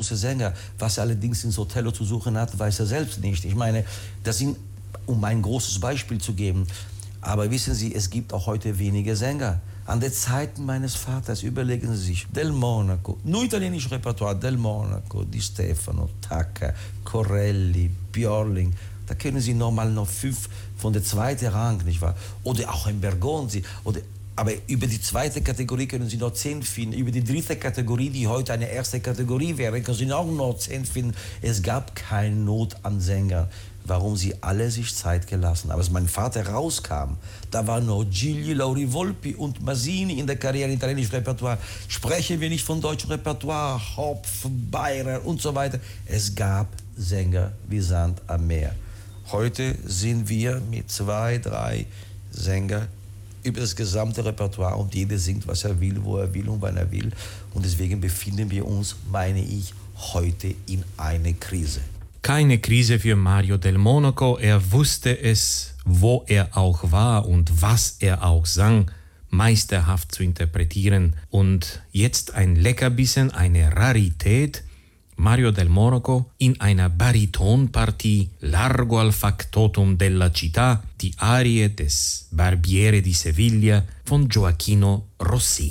große Sänger. Was er allerdings in Sotelo zu suchen hat, weiß er selbst nicht. Ich meine, das sind, um ein großes Beispiel zu geben, aber wissen Sie, es gibt auch heute wenige Sänger. An den Zeiten meines Vaters, überlegen Sie sich, Del Monaco, nur italienisches Repertoire, Del Monaco, Di Stefano, Tacca, Corelli, Björling, da kennen Sie normal noch 5 von der zweiten Rang, nicht wahr? Oder auch ein Bergonzi, aber über die zweite Kategorie können Sie noch 10 finden. Über die dritte Kategorie, die heute eine erste Kategorie wäre, können Sie auch noch 10 finden. Es gab keine Not an Sängern. Warum sie alle sich Zeit gelassen haben. Als mein Vater rauskam, da waren noch Gigli, Lauri Volpi und Masini in der Karriere italienisch Repertoire. Sprechen wir nicht von deutschem Repertoire, Hopf, Bayer und so weiter. Es gab Sänger wie Sand am Meer. Heute sind wir mit 2, 3 Sängern über das gesamte Repertoire und jeder singt, was er will, wo er will und wann er will. Und deswegen befinden wir uns, meine ich, heute in einer Krise. Keine Krise für Mario Del Monaco, er wusste es, wo er auch war und was er auch sang, meisterhaft zu interpretieren. Und jetzt ein Leckerbissen, eine Rarität, Mario Del Monaco in einer Baritonpartie Largo al factotum della città, die Arie des Barbiere di Sevilla von Gioacchino Rossini.